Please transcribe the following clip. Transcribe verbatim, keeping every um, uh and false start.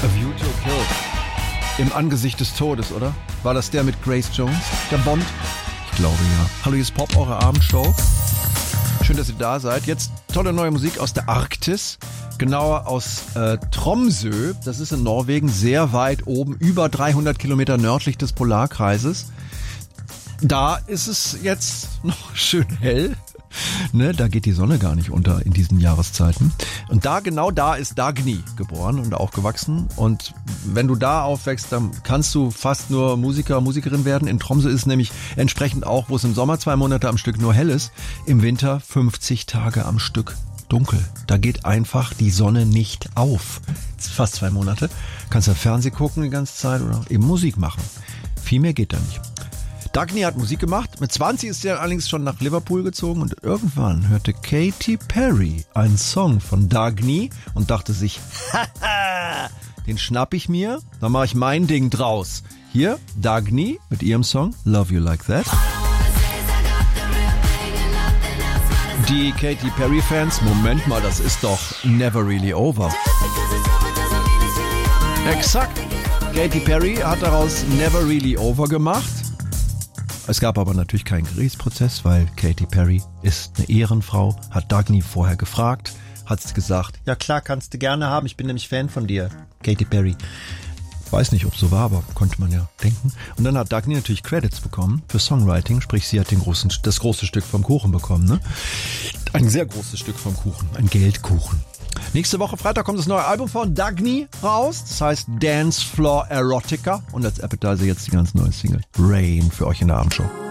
A View to a Kill. Im Angesicht des Todes, oder? War das der mit Grace Jones? Der Bond? Ich glaube ja. Hallo, hier ist Pop, eure Abendshow. Schön, dass ihr da seid. Jetzt tolle neue Musik aus der Arktis. Genauer aus äh, Tromsø. Das ist in Norwegen, sehr weit oben, über dreihundert Kilometer nördlich des Polarkreises. Da ist es jetzt noch schön hell. Ne, da geht die Sonne gar nicht unter in diesen Jahreszeiten. Und da, genau da ist Dagny geboren und aufgewachsen. Und wenn du da aufwächst, dann kannst du fast nur Musiker, Musikerin werden. In Tromsø ist nämlich entsprechend auch, wo es im Sommer zwei Monate am Stück nur hell ist, im Winter fünfzig Tage am Stück dunkel. Da geht einfach die Sonne nicht auf. Fast zwei Monate. Kannst ja Fernsehen gucken die ganze Zeit oder eben Musik machen. Viel mehr geht da nicht. Dagny hat Musik gemacht. Mit zwanzig ist er allerdings schon nach Liverpool gezogen und irgendwann hörte Katy Perry einen Song von Dagny und dachte sich, haha, den schnapp ich mir, dann mache ich mein Ding draus. Hier Dagny mit ihrem Song Love You Like That. Die Katy Perry Fans, Moment mal, das ist doch Never Really Over. Exakt. Katy Perry hat daraus Never Really Over gemacht. Es gab aber natürlich keinen Gerichtsprozess, weil Katy Perry ist eine Ehrenfrau, hat Dagny vorher gefragt, hat gesagt, ja klar, kannst du gerne haben, ich bin nämlich Fan von dir, Katy Perry. Weiß nicht, ob es so war, aber konnte man ja denken. Und dann hat Dagny natürlich Credits bekommen für Songwriting, sprich sie hat den großen, das große Stück vom Kuchen bekommen, ne? Ein sehr großes Stück vom Kuchen, ein Geldkuchen. Nächste Woche Freitag kommt das neue Album von Dagny raus. Das heißt Dance Floor Erotica. Und als Appetizer jetzt die ganz neue Single Rain für euch in der Abendshow.